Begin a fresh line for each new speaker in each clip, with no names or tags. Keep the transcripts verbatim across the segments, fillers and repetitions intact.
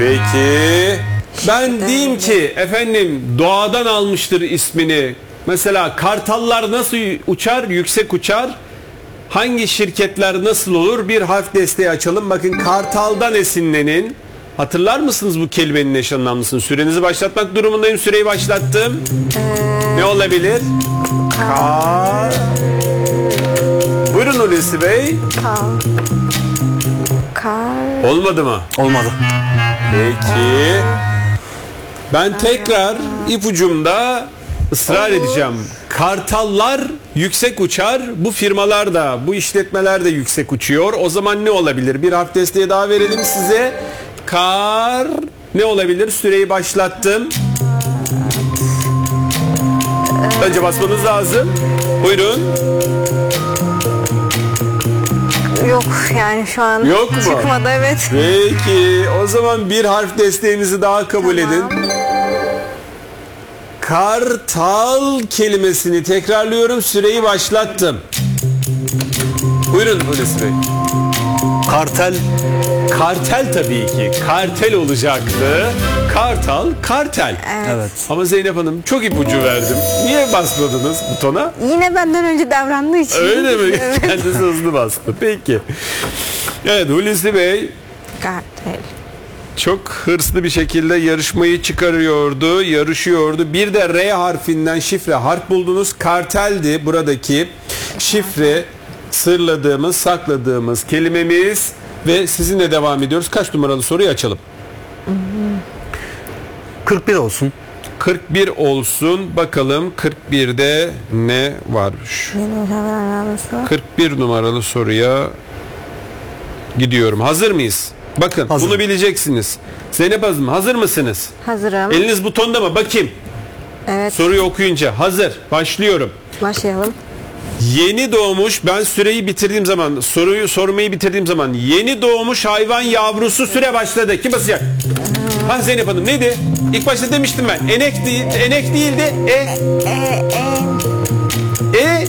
Peki. Ben diyeyim ki efendim doğadan almıştır ismini. Mesela kartallar nasıl uçar? Yüksek uçar. Hangi şirketler nasıl olur? Bir harf desteği açalım. Bakın kartaldan esinlenin. Hatırlar mısınız bu kelimenin eş anlamlısını? Sürenizi başlatmak durumundayım. Süreyi başlattım. Ee, ne olabilir? Kar. Buyurun Hulusi Bey.
Kar. Kar.
Olmadı mı?
Olmadı.
Peki. Ben tekrar ipucumda ısrar edeceğim. Kartallar yüksek uçar. Bu firmalar da, bu işletmeler de yüksek uçuyor. O zaman ne olabilir? Bir harf desteği daha verelim size. Kar. Ne olabilir? Süreyi başlattım. Önce basmanız lazım. Buyurun.
Yok yani şu an
Yok mu?
çıkmadı, evet.
Peki o zaman bir harf desteğimizi daha kabul
Tamam.
edin. Kartal kelimesini tekrarlıyorum. Süreyi başlattım. Buyurun Hulusi Bey.
Kartel.
Kartel tabii ki. Kartel olacaktı. Kartal, kartel.
Evet.
Evet.
Ama Zeynep Hanım çok ipucu verdim. Niye basmadınız butona?
Yine benden önce davrandığı için.
Öyle mi?
Evet.
Kendisi hızlı bastı. Peki. Evet Hulusi Bey
Kartel.
çok hırslı bir şekilde yarışmayı çıkarıyordu, yarışıyordu. Bir de R harfinden şifre harf buldunuz. Karteldi buradaki şifre, sırladığımız, sakladığımız kelimemiz ve sizinle devam ediyoruz. Kaç numaralı soruyu açalım?
kırk bir olsun.
kırk bir olsun. Bakalım kırk birde ne varmış? kırk bir numaralı soruya gidiyorum. Hazır mıyız? Bakın
Hazır.
bunu bileceksiniz. Zeynep Hanım hazır mısınız?
Hazırım.
Eliniz butonda mı? Bakayım.
Evet.
Soruyu okuyunca hazır. Başlıyorum.
Başlayalım.
Yeni doğmuş, ben süreyi bitirdiğim zaman, soruyu sormayı bitirdiğim zaman yeni doğmuş hayvan yavrusu süre başladı. Kim basacak? Ha Zeynep Hanım neydi? İlk başta demiştim ben. Enek değil, enek değildi. E
E, e,
e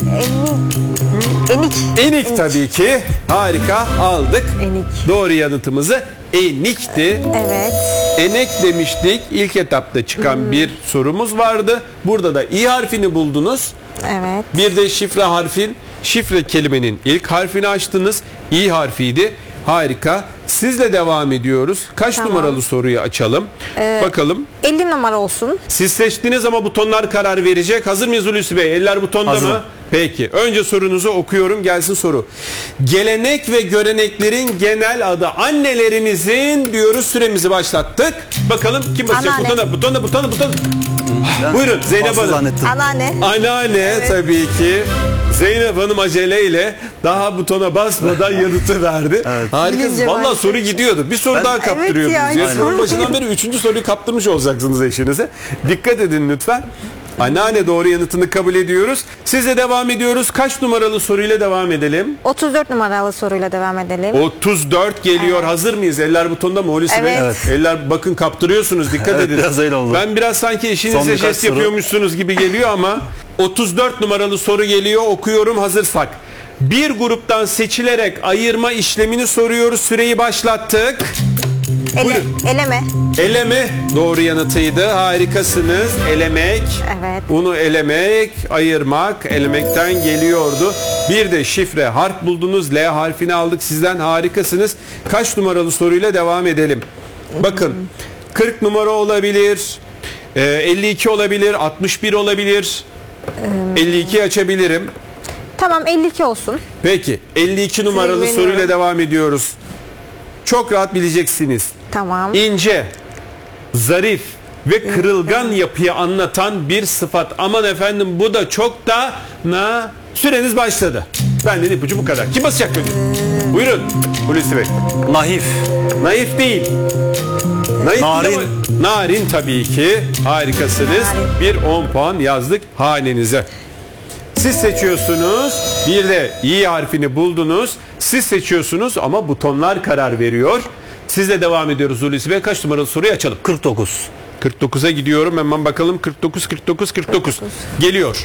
enik.
enik tabii ki. Harika aldık.
Enik.
Doğru yanıtımızı enikti.
Evet.
Enek demiştik. İlk etapta çıkan bir sorumuz vardı. Burada da i harfini buldunuz.
Evet.
Bir de şifre harfin, şifre kelimenin ilk harfini açtınız. i harfiydi. Harika. Sizle devam ediyoruz. Kaç
Tamam.
numaralı soruyu açalım? Bakalım.
elli numara olsun.
Siz seçtiniz ama butonlar karar verecek. Hazır mıyız Hulusi Bey? Eller butonda
Hazırım.
mı? Peki. Önce sorunuzu okuyorum. Gelsin soru. Gelenek ve göreneklerin genel adı annelerimizin diyoruz. Süremizi başlattık. Bakalım kim basacak?
Anneanne.
Butona, butona, butona, butona.
Ben
Buyurun Zeynep
basın
Hanım.
zannettim.
Anneanne.
Anneanne tabii ki. Zeynep Hanım aceleyle daha butona basmadan yanıtı verdi.
Evet.
Harikasınız.
Bilince
Vallahi
başladı.
soru gidiyordu. Bir soru
Ben-
daha kaptırıyordunuz.
Evet ya,
ya.
hiç
Sorun
sorun
başından beri üçüncü soruyu kaptırmış olacaksınız eşinize. Dikkat edin lütfen. Anneanne doğru yanıtını kabul ediyoruz. Sizle devam ediyoruz. Kaç numaralı soruyla devam edelim?
otuz dört numaralı soruyla devam edelim.
otuz dört geliyor.
Evet.
Hazır mıyız? Eller butonda mı Hulusi Bey?
Evet.
Eller bakın kaptırıyorsunuz. Dikkat
Evet,
edin.
biraz öyle oldu.
Ben biraz sanki
Son
eşinize
birkaç
jest
soru.
yapıyormuşsunuz gibi geliyor ama otuz dört numaralı soru geliyor. Okuyorum hazırsak. Bir gruptan seçilerek ayırma işlemini soruyoruz. Süreyi başlattık.
Ele,
buyurun.
eleme.
Eleme doğru yanıtıydı. Harikasınız. Elemek.
Evet.
Bunu elemek, ayırmak, elemekten geliyordu. Bir de şifre harf buldunuz. L harfini aldık sizden. Harikasınız. Kaç numaralı soruyla devam edelim. Bakın kırk numara olabilir. e, elli iki olabilir. altmış bir olabilir. elli iki açabilirim.
Tamam, elli iki olsun.
Peki elli iki numaralı
Güveniyorum.
soruyla devam ediyoruz. Çok rahat bileceksiniz.
Tamam.
İnce, zarif ve kırılgan yapıyı anlatan bir sıfat. Aman efendim bu da çok da na süreniz başladı. Benden ipucu bu kadar. Kim basacak önce? Buyurun Hulusi Bey.
Nahif.
Naif değil. Naif
Narin.
değil ama- Narin tabii ki. Harikasınız. Bir on puan yazdık hanenize. Siz seçiyorsunuz. Bir de i harfini buldunuz. Siz seçiyorsunuz ama butonlar karar veriyor. Sizle devam ediyoruz Hulusi Bey. Kaç numaralı soruyu açalım?
kırk dokuz.
kırk dokuza gidiyorum. Hemen bakalım. kırk dokuz, kırk dokuz, kırk dokuz. Geliyor.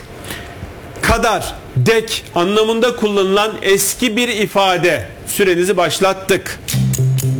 Kadar, dek anlamında kullanılan eski bir ifade. Sürenizi başlattık.